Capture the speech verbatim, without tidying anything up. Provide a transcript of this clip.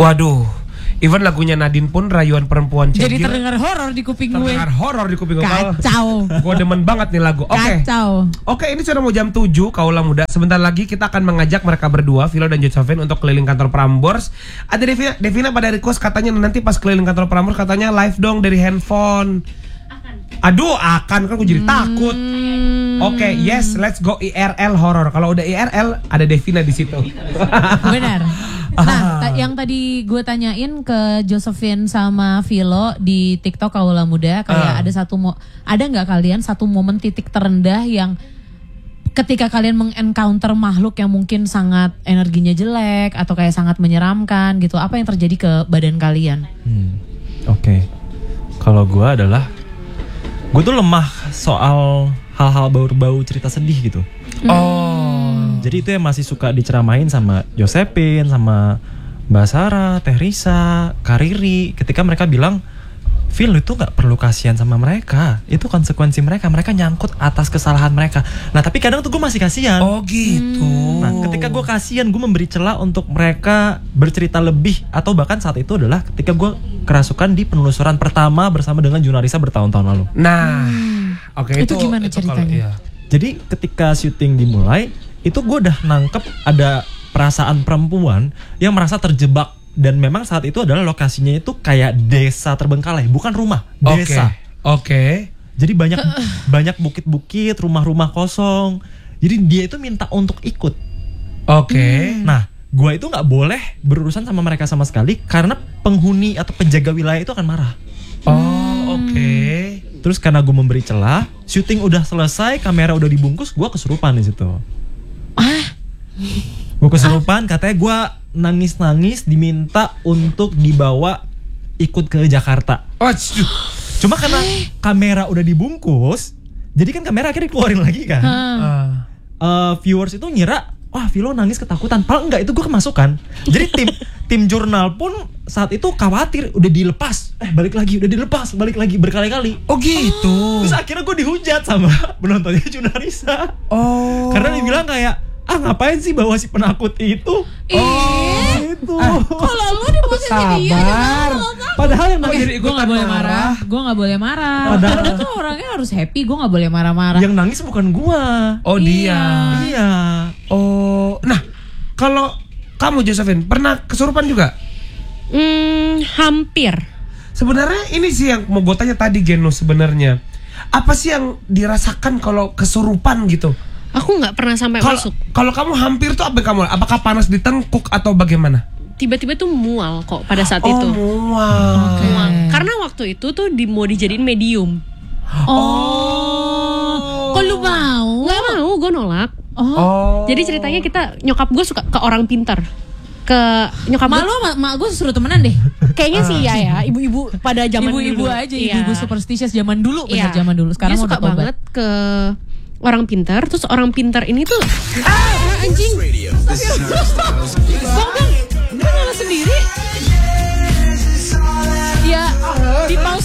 Waduh, even lagunya Nadine pun rayuan perempuan cegil. Jadi terdengar horor di kuping gue. Terdengar horor di kuping gue. Kacau. Gue demen banget nih lagu. Oke. Okay. Kacau. Oke, okay, ini sudah mau jam tujuh Kaulah Muda. Sebentar lagi kita akan mengajak mereka berdua, Vilo dan Josephine, untuk keliling kantor Prambors. Ada Devina, Devina pada request katanya nanti pas keliling kantor Prambors katanya live dong dari handphone. Akan. Aduh, akan kan gue jadi hmm. takut. Oke, okay, yes, let's go I R L horror. Kalau udah I R L ada Devina di situ. Benar. Nah, ta- yang tadi gue tanyain ke Josephine sama Vilo di TikTok Kaulah Muda, kayak uh. ada satu mo- ada nggak kalian satu momen titik terendah yang ketika kalian mengencounter makhluk yang mungkin sangat energinya jelek atau kayak sangat menyeramkan gitu, apa yang terjadi ke badan kalian? Hmm, Oke, okay. Kalau gue adalah gue tuh lemah soal hal-hal bau-bau cerita sedih gitu. Oh. Jadi itu yang masih suka diceramain sama Josephine, sama Mbak Sarah, Teh Risa, Kariri. Ketika mereka bilang, Phil itu gak perlu kasihan sama mereka. Itu konsekuensi mereka. Mereka nyangkut atas kesalahan mereka. Nah tapi kadang tuh gue masih kasihan. Oh gitu. Nah ketika gue kasihan, gue memberi celah untuk mereka bercerita lebih. Atau bahkan saat itu adalah ketika gue kerasukan di penelusuran pertama bersama dengan Junarisa bertahun-tahun lalu. Nah hmm. oke okay, itu, itu gimana itu ceritanya? Kalau, iya. Jadi ketika syuting dimulai, itu gue udah nangkep ada perasaan perempuan yang merasa terjebak. Dan memang saat itu adalah lokasinya itu kayak desa terbengkalai, bukan rumah, desa. Oke. Okay. Okay. Jadi banyak banyak bukit-bukit, rumah-rumah kosong. Jadi dia itu minta untuk ikut. Oke. Okay. Hmm. Nah, gue itu nggak boleh berurusan sama mereka sama sekali karena penghuni atau penjaga wilayah itu akan marah. Oh, oke. Okay. Terus karena gue memberi celah, syuting udah selesai, kamera udah dibungkus, gue kesurupan di situ. Ah? Gue kesurupan, katanya gue nangis-nangis diminta untuk dibawa ikut ke Jakarta. Oh, cuma karena kamera udah dibungkus, jadi kan kamera akhirnya dikeluarin lagi kan. Uh. Uh, viewers itu ngira, wah Vilo nangis ketakutan. Padahal enggak, itu gue kemasukan. Jadi tim tim jurnal pun saat itu khawatir, udah dilepas, eh balik lagi, udah dilepas, balik lagi berkali-kali. Oh gitu. Terus akhirnya gue dihujat sama penontonnya Junarisa. Oh. Karena dia bilang kayak, ah ngapain sih bawa si penakut itu? Oh itu. Ah, kalau lu di posisi dia, sabar. Padahal yang nangis, gue nggak boleh marah. Gue nggak boleh marah. Padahal Karena tuh orangnya harus happy. Gue nggak boleh marah-marah. Yang nangis bukan gue. Oh dia. Iya. Oh, nah kalau kamu Josephine pernah kesurupan juga? Hmm, hampir. Sebenarnya ini sih yang mau gue tanya tadi Geno sebenarnya. Apa sih yang dirasakan kalau kesurupan gitu? Aku nggak pernah sampai kalo, masuk. Kalau kamu hampir tuh apa yang kamu? Apakah panas di tengkuk atau bagaimana? Tiba-tiba tuh mual kok pada saat oh, itu. mual. Okay. Mual. Karena waktu itu tuh di, mau dijadiin medium. Oh. oh. Kok lu mau? Nggak mau, gue nolak. Oh. oh. Jadi ceritanya kita nyokap gue suka ke orang pintar. Ke nyokap gue. Malu mak ma gue suruh temenan deh. Kayaknya sih ya ya, ibu-ibu pada zaman ibu-ibu dulu. aja, ibu-ibu iya. superstitious zaman dulu, bener iya. zaman dulu. Sekarang dia udah suka banget ke orang pintar, terus orang pintar ini tuh ah, anjing. Bang, bang, gue nyala sendiri. Ya, di pause.